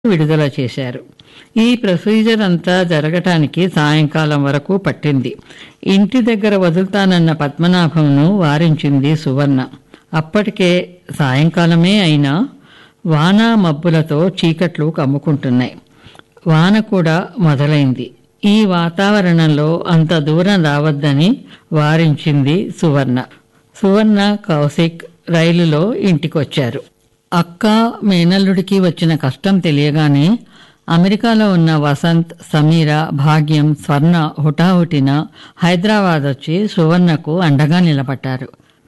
విడుదల చేశారు. ఈ ప్రొసీజర్ అంతా జరగటానికి సాయంకాలం వరకు పట్టింది. ఇంటి దగ్గర వదులుతానన్న పద్మనాభంను వారించింది సువర్ణ. అప్పటికే సాయంకాలమే అయినా వాన మబ్బులతో చీకట్లు కమ్ముకుంటున్నాయి. వాన కూడా మొదలైంది. ఈ వాతావరణంలో అంత దూరం రావద్దని వారించింది సువర్ణ. సువర్ణ, కౌశిక్ రైలులో ఇంటికొచ్చారు. అక్క మేనల్లుడికి వచ్చిన కష్టం తెలియగానే అమెరికాలో ఉన్న వసంత్, సమీర, భాగ్యం, స్వర్ణ హుటాహుటిన హైదరాబాద్ వచ్చి సువర్ణకు అండగా నిలబడ్డారు.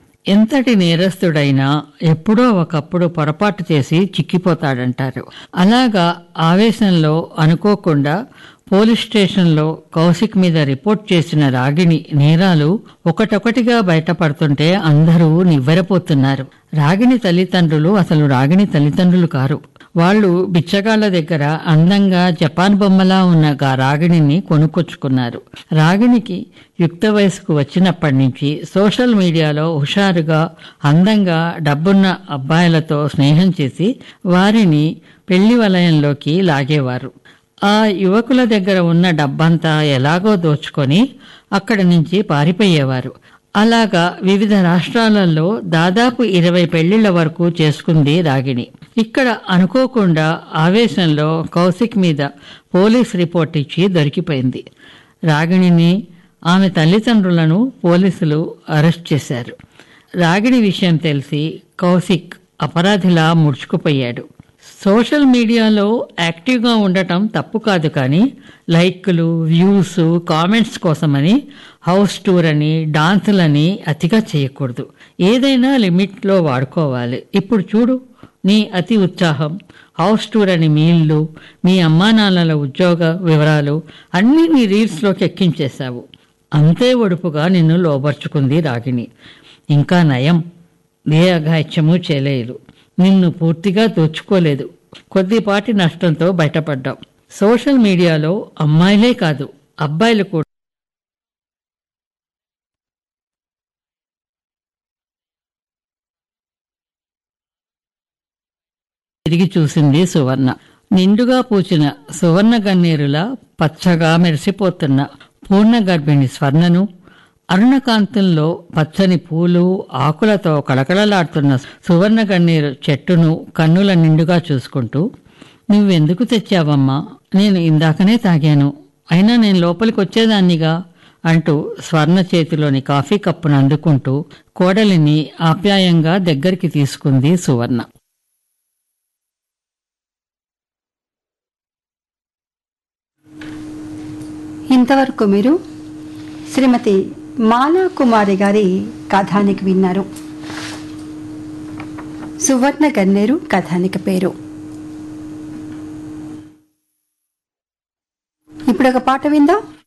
ఎంతటి నేరస్తుడైనా ఎప్పుడో ఒకప్పుడు పొరపాటు చేసి చిక్కిపోతాడంటారు. అలాగా ఆవేశంలో అనుకోకుండా పోలీస్ స్టేషన్లో కౌశిక్ మీద రిపోర్ట్ చేసిన రాగిణి నేరాలు ఒకటొకటిగా బయటపడుతుంటే అందరూ నివ్వెరపోతున్నారు. రాగిణి తల్లిదండ్రులు అసలు రాగిణి తల్లిదండ్రులు కారు. వాళ్ళు బిచ్చగాళ్ల దగ్గర అందంగా జపాన్ బొమ్మలా ఉన్న రాగిణిని కొనుక్కొచ్చుకున్నారు. రాగిణికి యుక్త వయసుకు వచ్చినప్పటి నుంచి సోషల్ మీడియాలో హుషారుగా, అందంగా, డబ్బున్న అబ్బాయిలతో స్నేహం చేసి వారిని పెళ్లి వలయంలోకి లాగేవారు. ఆ యువకుల దగ్గర ఉన్న డబ్బంతా ఎలాగో దోచుకొని అక్కడి నుంచి పారిపోయేవారు. అలాగా వివిధ రాష్ట్రాలలో దాదాపు 20 పెళ్లిళ్ల వరకు చేసుకుంది రాగిణి. ఇక్కడ అనుకోకుండా ఆవేశంలో కౌశిక్ మీద పోలీస్ రిపోర్ట్ ఇచ్చి దొరికిపోయింది. రాగిణిని, ఆమె తల్లిదండ్రులను పోలీసులు అరెస్ట్ చేశారు. రాగిణి విషయం తెలిసి కౌశిక్ అపరాధిలా ముడుచుకుపోయాడు. సోషల్ మీడియాలో యాక్టివ్గా ఉండటం తప్పు కాదు, కానీ లైక్లు, వ్యూస్, కామెంట్స్ కోసమని హౌస్ టూర్ అని, డాన్సులని అతిగా చేయకూడదు. ఏదైనా లిమిట్లో వాడుకోవాలి. ఇప్పుడు చూడు, నీ అతి ఉత్సాహం, హౌస్ టూర్ అని మీ ఇల్లు, మీ అమ్మా నాన్నల ఉద్యోగ వివరాలు అన్నీ నీ రీల్స్లోకి ఎక్కించేశావు. అంతే ఒడుపుగా నిన్ను లోబర్చుకుంది రాగిణి. ఇంకా నయం, ఏ అఘాయిత్యమూ చేయలేదు. నిన్ను పూర్తిగా దోచుకోలేదు. కొద్దిపాటి నష్టంతో బయటపడ్డాం. సోషల్ మీడియాలో అమ్మాయిలే కాదు, అబ్బాయిలు కూడా తిరిగి చూసింది సువర్ణ. నిండుగా పూచిన సువర్ణ గన్నేరులా పచ్చగా మెరిసిపోతున్న పూర్ణ గర్భిణి స్వర్ణను, అరుణకాంతంలో పచ్చని పూలు, ఆకులతో కళకళలాడుతున్న సువర్ణ గన్నేరు చెట్టును కన్నుల నిండుగా చూసుకుంటూ, నువ్వెందుకు తెచ్చావమ్మా? నేను ఇందాకనే తాగాను, అయినా నేను లోపలికి వచ్చేదాన్నిగా అంటూ స్వర్ణ చేతిలోని కాఫీ కప్పును అందుకుంటూ కోడలిని ఆప్యాయంగా దగ్గరికి తీసుకుంది సువర్ణ. ఇంతవరకు మీరు శ్రీమతి మాలా కుమారి గారి కథానికి విన్నారు. సువర్ణ గన్నేరు కథానిక పేరు. ఇప్పుడు ఒక పాట విందాం.